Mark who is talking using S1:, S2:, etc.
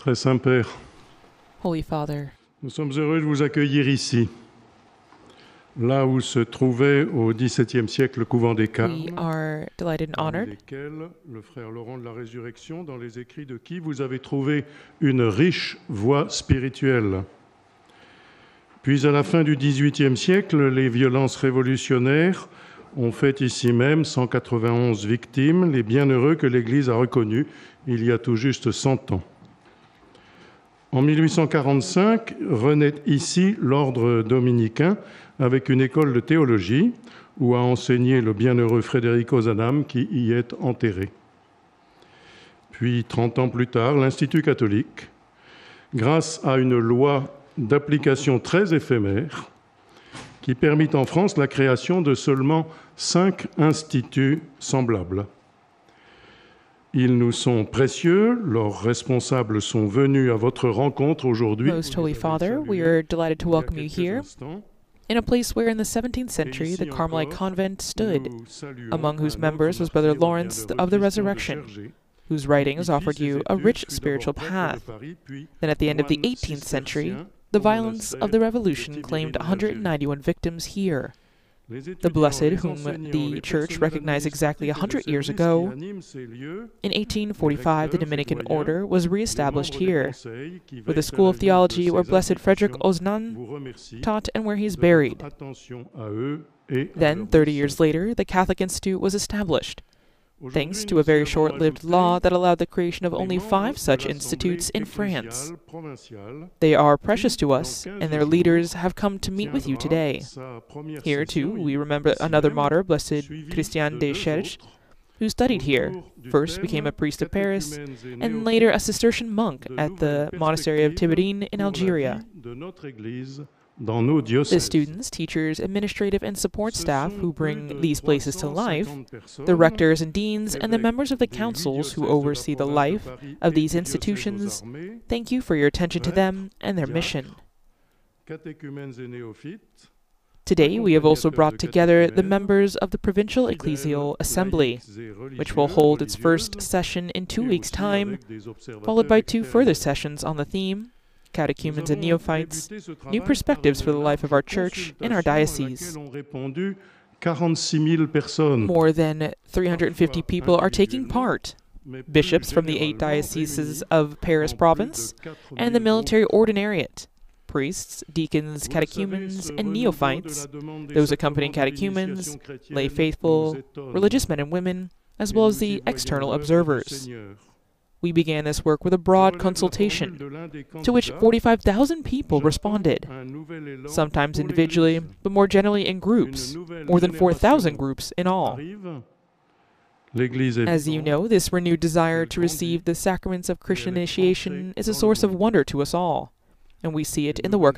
S1: Très Saint Père,
S2: Holy Father,
S1: nous sommes heureux de vous accueillir ici, là où se trouvait au XVIIe siècle le couvent des
S2: we
S1: Carmes,
S2: are delighted and
S1: parmi
S2: honored
S1: lesquels le frère Laurent de la Résurrection, dans les écrits de qui vous avez trouvé une riche voie spirituelle. Puis à la fin du XVIIIe siècle, les violences révolutionnaires ont fait ici même 191 victimes, les bienheureux que l'Église a reconnus il y a tout juste 100 ans. En 1845, renaît ici l'ordre dominicain avec une école de théologie où a enseigné le bienheureux Frédéric Ozanam qui y est enterré. Puis 30 ans plus tard, l'Institut catholique, grâce à une loi d'application très éphémère qui permit en France la création de seulement 5 instituts semblables. Ils nous sont précieux, leurs responsables sont venus à votre rencontre aujourd'hui.
S2: Most Holy Father, we are delighted to welcome you here in a place where in the 17th century the Carmelite convent stood, among whose members was Brother Lawrence of the Resurrection, whose writings offered you a rich spiritual path. Then at the end of the 18th century, the violence of the Revolution claimed 191 victims here. The Blessed, whom the Church recognized exactly 100 years ago, in 1845 the Dominican Order was re-established here, with a school of theology where Blessed Frederick Oznan taught and where he is buried. Then, 30 years later, the Catholic Institute was established, thanks to a very short-lived law that allowed the creation of only 5 such institutes in France. They are precious to us, and their leaders have come to meet with you today. Here, too, we remember another martyr, Blessed Christian de Cherche, who studied here, first became a priest of Paris, and later a Cistercian monk at the monastery of Tibérine in Algeria. The students, teachers, administrative and support staff who bring these places to life, the rectors and deans, and the members of the councils who oversee the life of these institutions, thank you for your attention to them and their mission. Today, we have also brought together the members of the Provincial Ecclesial Assembly, which will hold its first session in 2 weeks' time, followed by 2 further sessions on the theme, Catechumens and Neophytes, New Perspectives for the Life of our Church in our Diocese. More than 350 people are taking part. Bishops from the 8 dioceses of Paris province and the military ordinariate, priests, deacons, catechumens, and neophytes, those accompanying catechumens, lay faithful, religious men and women, as well as the external observers. We began this work with a broad consultation, to which 45,000 people responded, sometimes individually, but more generally in groups, more than 4,000 groups in all. As you know, this renewed desire to receive the sacraments of Christian initiation is a source of wonder to us all, and we see it in the work of